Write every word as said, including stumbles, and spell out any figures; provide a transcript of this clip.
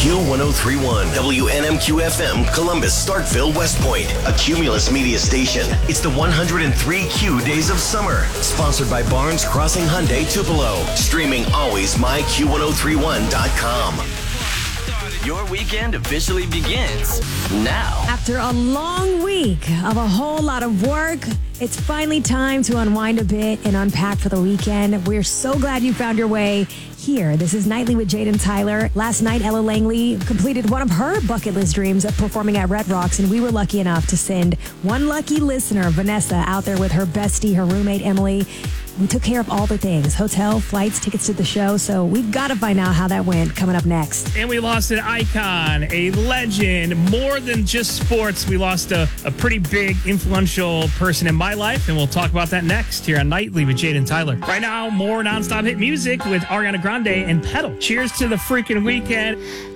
Q ten thirty-one, W N M Q F M, Columbus, Starkville, West Point, a Cumulus media station. It's the one hundred three Q Days of Summer, sponsored by Barnes Crossing Hyundai Tupelo. Streaming always my Q ten thirty-one dot com. Your weekend officially begins now. After a long week of a whole lot of work, it's finally time to unwind a bit and unpack for the weekend. We're so glad you found your way here. This is Nightly with Jade and Tyler. Last night, Ella Langley completed one of her bucket list dreams of performing at Red Rocks, and we were lucky enough to send one lucky listener, Vanessa, out there with her bestie, her roommate, Emily. We took care of all the things, hotel, flights, tickets to the show, so we've got to find out how that went coming up next. And we lost an icon, a legend, more than just sports. We lost a, a pretty big, influential person in my life, and we'll talk about that next here on Nightly with Jade and Tyler. Right now, more nonstop hit music with Ariana Grande and Pedal. Cheers to the freaking weekend.